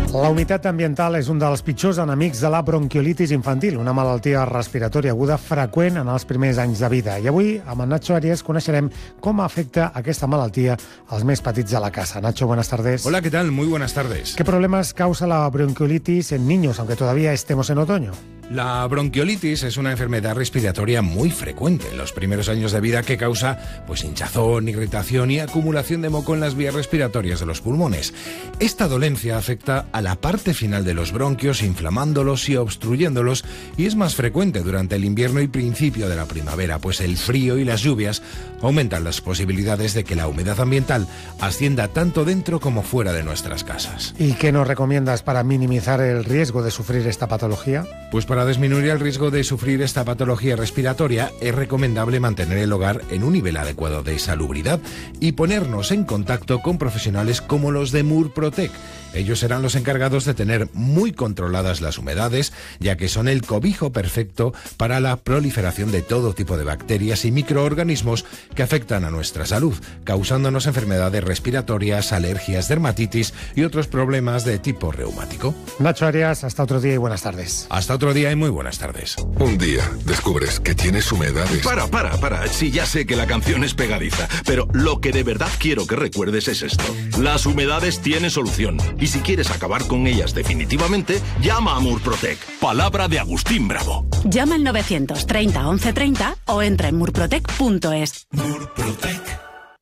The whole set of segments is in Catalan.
La humitat ambiental és un dels pitjors enemics de la bronquiolitis infantil, una malaltia respiratòria aguda freqüent en els primers anys de vida. I avui, amb en Nacho Arias, coneixerem com afecta aquesta malaltia als més petits de la casa. Nacho, buenas tardes. Hola, ¿qué tal? Muy buenas tardes. ¿Qué problemas causa la bronquiolitis en niños, aunque todavía estemos en otoño? La bronquiolitis es una enfermedad respiratoria muy frecuente en los primeros años de vida que causa hinchazón, irritación y acumulación de moco en las vías respiratorias de los pulmones. Esta dolencia afecta a la parte final de los bronquios, inflamándolos y obstruyéndolos, y es más frecuente durante el invierno y principio de la primavera, pues el frío y las lluvias aumentan las posibilidades de que la humedad ambiental ascienda tanto dentro como fuera de nuestras casas. ¿Y qué nos recomiendas para minimizar el riesgo de sufrir esta patología? Pues para disminuir el riesgo de sufrir esta patología respiratoria es recomendable mantener el hogar en un nivel adecuado de salubridad y ponernos en contacto con profesionales como los de Murprotec. Ellos serán los encargados de tener muy controladas las humedades, ya que son el cobijo perfecto para la proliferación de todo tipo de bacterias y microorganismos que afectan a nuestra salud, causándonos enfermedades respiratorias, alergias, dermatitis y otros problemas de tipo reumático. Nacho Arias, hasta otro día y buenas tardes. Hasta otro día y muy buenas tardes. Un día descubres que tienes humedades. Para. Sí, ya sé que la canción es pegadiza, pero lo que de verdad quiero que recuerdes es esto. Las humedades tienen solución. Y si quieres acabar con ellas definitivamente, llama a Murprotec. Palabra de Agustín Bravo. Llama al 930 1130 o entra en murprotec.es. Murprotec.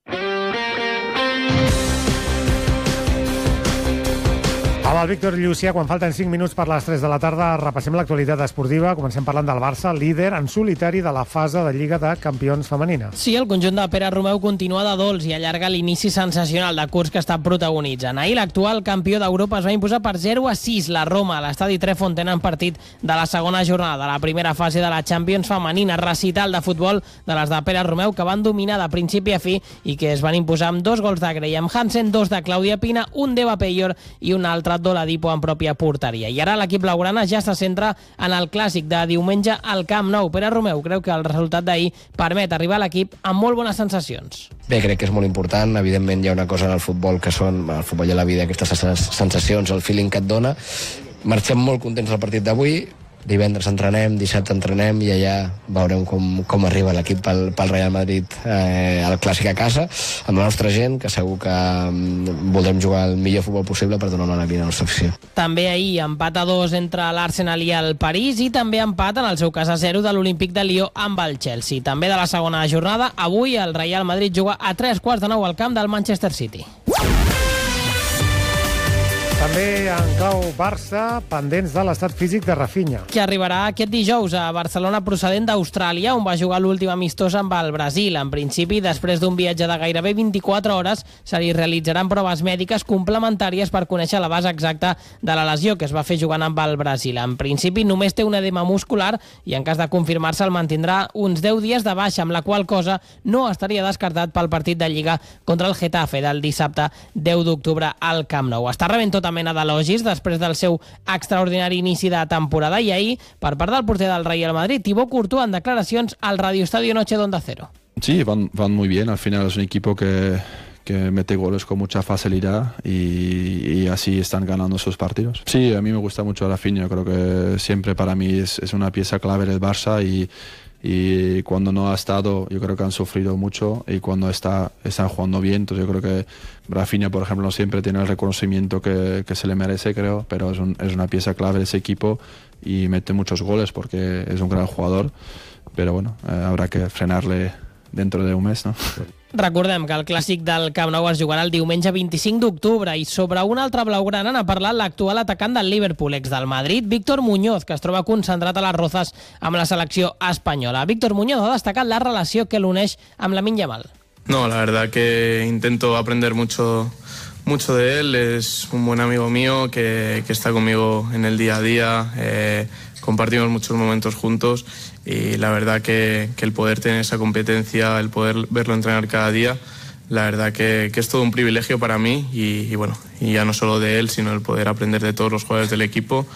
Amb el Víctor Llucià, quan falten 5 minuts per les 3 de la tarda, repassem l'actualitat esportiva. Comencem parlant del Barça, líder en solitari de la fase de Lliga de Campions femenina. Sí, el conjunt de Pere Romeu continua de dolç i allarga l'inici sensacional de curs que està protagonitzant. Ahir l'actual campió d'Europa es va imposar per 0-6 la Roma a l'estadi Trefontaine en partit de la segona jornada de la primera fase de la Champions femenina, recital de futbol de les de Pere Romeu que van dominar de principi a fi i que es van imposar amb 2 gols de Graham Hansen, 2 de Clàudia Pina, un d'Eva Peyor i un altre d'Oladipo en pròpia porteria. I ara l'equip blaugrana ja se centra en el clàssic de diumenge al Camp Nou. Pere Romeu creu que el resultat d'ahir permet arribar a l'equip amb molt bones sensacions. Bé, crec que és molt important. Evidentment hi ha una cosa en el futbol que són, el futbol i la vida, aquestes sensacions, el feeling que et dona. Marxem molt contents del partit d'avui. Divendres entrenem, dissabte entrenem i allà veurem com arriba l'equip pel Real Madrid al clàssic a casa, amb la nostra gent, que segur que voldrem jugar el millor futbol possible per donar una alegria a la nostra afició. També ahir empat a 2 entre l'Arsenal i el París i també empat en el seu cas a 0 de l'Olímpic de Lió amb el Chelsea. També de la segona jornada, avui el Real Madrid juga a 3:15 al camp del Manchester City. També en clau Barça, pendents de l'estat físic de Rafinha. Que arribarà aquest dijous a Barcelona procedent d'Austràlia, on va jugar l'últim amistós amb el Brasil. En principi, després d'un viatge de gairebé 24 hores, se li realitzaran proves mèdiques complementàries per conèixer l'abast exacte de la lesió que es va fer jugant amb el Brasil. En principi, només té un edema muscular i en cas de confirmar-se el mantindrà uns 10 dies de baixa, amb la qual cosa no estaria descartat pel partit de Lliga contra el Getafe del dissabte 10 d'octubre al Camp Nou. Està rebent tota mena d'elogis després del seu extraordinari inici de temporada i ahir, per part del porter del Real Madrid, Thibaut Courtois, en declaracions al Radio Estadio Noche d'Onda Cero. Sí, van muy bien. Al final es un equipo que mete goles con mucha facilidad y así están ganando sus partidos. Sí, a mí me gusta mucho Rafinha. Creo que siempre para mí es una pieza clave del Barça y cuando no ha estado, yo creo que han sufrido mucho, y cuando están jugando bien, entonces yo creo que Rafinha, por ejemplo, no siempre tiene el reconocimiento que se le merece, creo, pero es una pieza clave de ese equipo y mete muchos goles porque es un gran jugador, pero bueno, habrá que frenarle dentro de un mes, ¿no? Recordem que el clàssic del Camp Nou es jugarà el diumenge 25 d'octubre i sobre un altre blaugrana n'ha parlat l'actual atacant del Liverpool, ex del Madrid, Víctor Muñoz, que es troba concentrat a les Rozas amb la selecció espanyola. Víctor Muñoz ha destacat la relació que l'uneix amb Lamine Yamal. No, la verdad que intento aprender mucho de él. Es un buen amigo mío que está conmigo en el día a día. Compartimos muchos momentos juntos y la verdad que el poder tener esa competencia, el poder verlo entrenar cada día, la verdad que es todo un privilegio para mí y bueno, y ya no solo de él, sino el poder aprender de todos los jugadores del equipo.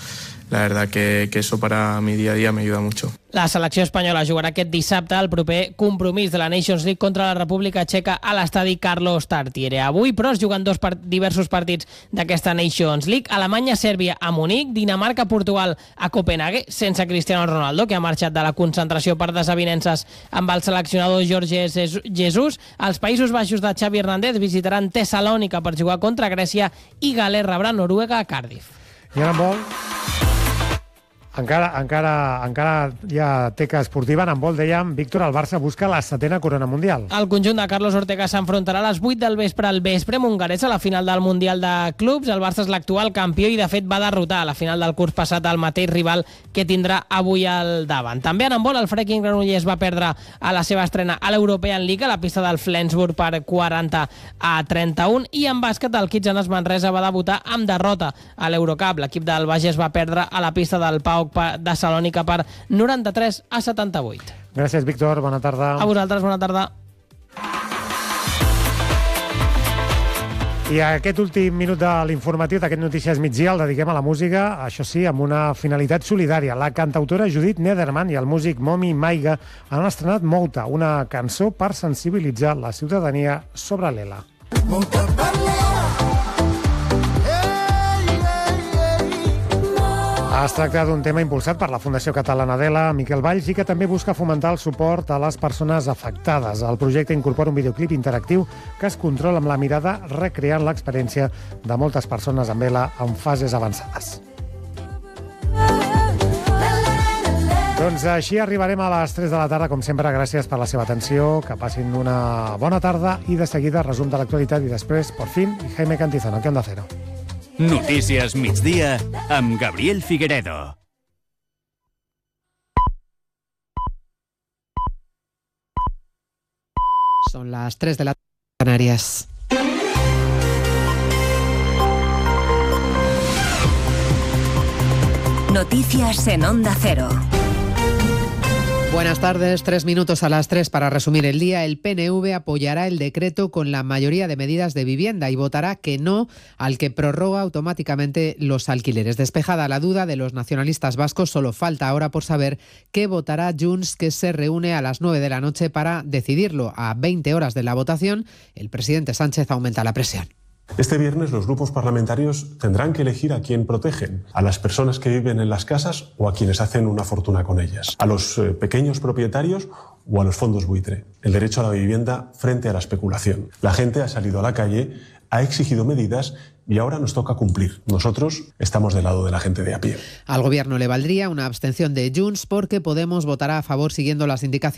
la verdad que eso para mi día a día me ayuda mucho. La selecció espanyola jugarà aquest dissabte el proper compromís de la Nations League contra la República Txeca a l'estadi Carlos Tartiere. Avui, però, es juguen diversos partits d'aquesta Nations League. Alemanya-Sèrbia a Munic, Dinamarca-Portugal a Copenhague, sense Cristiano Ronaldo, que ha marxat de la concentració per desavinences amb el seleccionador Jorge Jesus. Els Països Baixos de Xavi Hernández visitaran Tessalònica per jugar contra Grècia i Gales rebrà Noruega a Cardiff. I ara en vol... Encara hi ha teca esportiva. En vol, dèiem, Víctor, el Barça busca la 7a corona mundial. El conjunt de Carlos Ortega s'enfrontarà a les 8 del vespre al vespre amb Hongarès a la final del Mundial de Clubs. El Barça és l'actual campió i, de fet, va derrotar a la final del curs passat el mateix rival que tindrà avui al davant. També en handbol, el Freaking Granollers va perdre a la seva estrena a l'European League a la pista del Flensburg per 40-31. I en bàsquet, el Kitsanes Manresa va debutar amb derrota a l'Eurocup. L'equip del Bages va perdre a la pista del Pau de Salònica per 93-78. Gràcies, Víctor. Bona tarda. A vosaltres, bona tarda. I aquest últim minut de l'informatiu d'aquest Notícies Migdia el dediquem a la música, això sí, amb una finalitat solidària. La cantautora Judith Nederman i el músic Momi Maiga han estrenat Mouta, una cançó per sensibilitzar la ciutadania sobre l'ELA. Es tracta d'un tema impulsat per la Fundació Catalana d'ELA, Miquel Valls, i que també busca fomentar el suport a les persones afectades. El projecte incorpora un videoclip interactiu que es controla amb la mirada, recreant l'experiència de moltes persones amb ELA en fases avançades. Doncs així arribarem a les 3 de la tarda. Com sempre, gràcies per la seva atenció, que passin una bona tarda i de seguida resum de l'actualitat i després, por fin, Jaime Cantizano, que Onda Cero. Notícies Migdia amb Gabriel Figueredo. Son las 3 de la tarde en Canarias. Noticias en Onda Cero. Buenas tardes, 3 minutos a las 3 para resumir el día. El PNV apoyará el decreto con la mayoría de medidas de vivienda y votará que no al que prorroga automáticamente los alquileres. Despejada la duda de los nacionalistas vascos, solo falta ahora por saber qué votará Junts, que se reúne a las 9 de la noche para decidirlo. A 20 horas de la votación, el presidente Sánchez aumenta la presión. Este viernes los grupos parlamentarios tendrán que elegir a quién protegen, a las personas que viven en las casas o a quienes hacen una fortuna con ellas, a los pequeños propietarios o a los fondos buitre. El derecho a la vivienda frente a la especulación. La gente ha salido a la calle, ha exigido medidas y ahora nos toca cumplir. Nosotros estamos del lado de la gente de a pie. Al gobierno le valdría una abstención de Junts porque Podemos votará a favor siguiendo las indicaciones